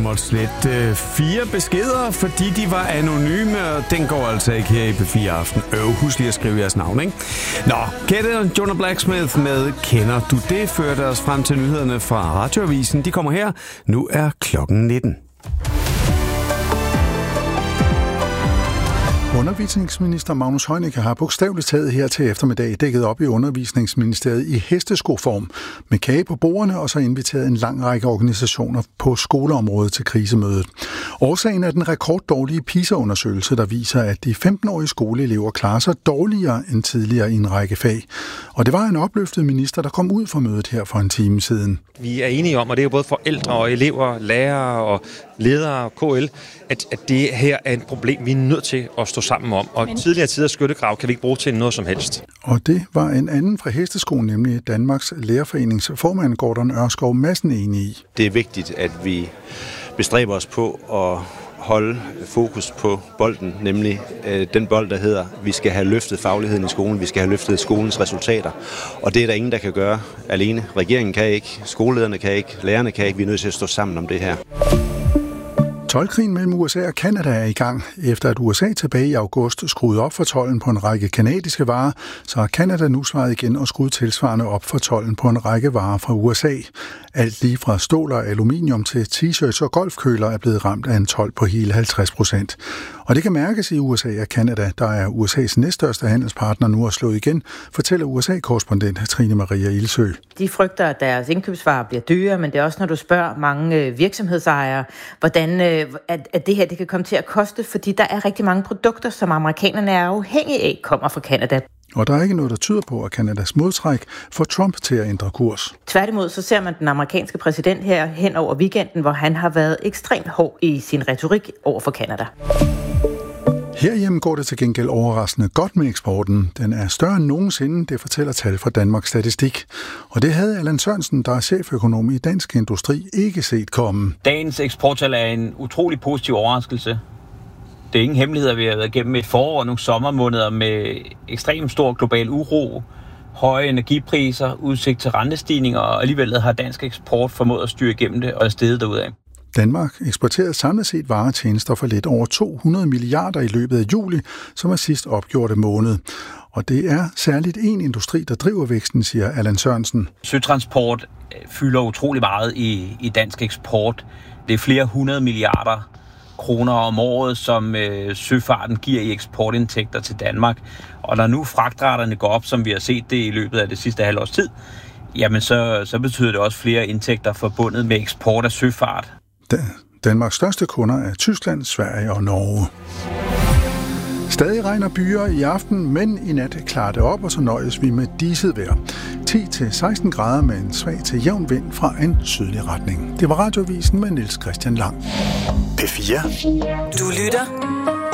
måtte slette 4 beskeder, fordi de var anonyme, og den går altså ikke her i P4 Aften. Husk lige at skrive jeres navn, ikke? Nå, Kette og Jonah Blacksmith med Kender du det? Førte os frem til nyhederne fra Radioavisen. De kommer her. Nu er klokken 19. Undervisningsminister Magnus Heunicke har bogstaveligt taget her til eftermiddag dækket op i Undervisningsministeriet i hesteskoform med kage på bordene og så inviteret en lang række organisationer på skoleområdet til krisemødet. Årsagen er den rekorddårlige PISA-undersøgelse, der viser, at de 15-årige skoleelever klarer sig dårligere end tidligere i en række fag. Og det var en opløftet minister, der kom ud fra mødet her for en time siden. Vi er enige om, og det er jo både forældre og elever, lærere og ledere og KL, at det her er et problem, vi er nødt til at stå sammen om. Og tidligere tiders skyttegrav kan vi ikke bruge til noget som helst. Og det var en anden fra hesteskoen, nemlig Danmarks Lærerforenings formand Gordon Ørskov Madsen enig i. Det er vigtigt, at vi bestræber os på at holde fokus på bolden, nemlig den bold, der hedder, vi skal have løftet fagligheden i skolen, vi skal have løftet skolens resultater. Og det er der ingen, der kan gøre alene. Regeringen kan ikke, skolelederne kan ikke, lærerne kan ikke. Vi er nødt til at stå sammen om det her. Toldkrigen mellem USA og Canada er i gang. Efter at USA tilbage i august skruede op for tolden på en række kanadiske varer, så har Canada nu svaret igen og skruet tilsvarende op for tolden på en række varer fra USA. Alt lige fra stål og aluminium til t-shirts og golfkøler er blevet ramt af en told på hele 50%. Og det kan mærkes i USA og Canada, der er USA's næststørste handelspartner nu er slået igen, fortæller USA-korrespondent Trine Maria Ilsø. De frygter, at deres indkøbsvarer bliver dyre, men det er også, når du spørger mange virksomhedsejere, hvordan at det her det kan komme til at koste, fordi der er rigtig mange produkter, som amerikanerne er afhængige af, kommer fra Canada. Og der er ikke noget, der tyder på, at Kanadas modtræk får Trump til at ændre kurs. Tværtimod så ser man den amerikanske præsident her hen over weekenden, hvor han har været ekstremt hård i sin retorik over for Canada. Herhjemme går det til gengæld overraskende godt med eksporten. Den er større end nogensinde, det fortæller tal fra Danmarks Statistik. Og det havde Allan Sørensen, der er cheføkonom i Dansk Industri, ikke set komme. Dagens eksporttal er en utrolig positiv overraskelse. Det er ingen hemmelighed, at vi har været igennem et forår og nogle sommermåneder med ekstremt stor global uro, høje energipriser, udsigt til rentestigninger, og alligevel har dansk eksport formået at styre igennem det og er steget derudad. Danmark eksporterede samlet set varer og tjenester for lidt over 200 milliarder i løbet af juli, som er sidst opgjorte måned. Og det er særligt en industri, der driver væksten, siger Allan Sørensen. Søtransport fylder utrolig meget i dansk eksport. Det er flere 100 milliarder kroner om året, som søfarten giver i eksportindtægter til Danmark. Og når nu fragtraterne går op, som vi har set det i løbet af det sidste halvårs tid, jamen så betyder det også flere indtægter forbundet med eksport af søfart. Danmarks største kunder er Tyskland, Sverige og Norge. Stadig regner byer i aften, men i nat klarer det op, og så nøjes vi med diset vejr. 10-16 grader med en svag til jævn vind fra en sydlig retning. Det var Radioavisen med Niels Christian Lang. P4. Du lytter